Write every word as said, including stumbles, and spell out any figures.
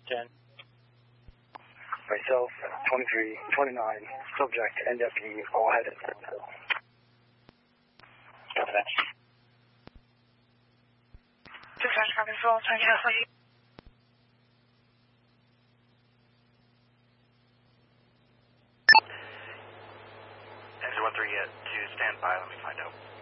ten. Myself, twenty-three, twenty-nine, subject, N F E, all headed. Copy that. Dispatch, copy full, ten Catholic. N zero one three, uh, to stand by, let me find out.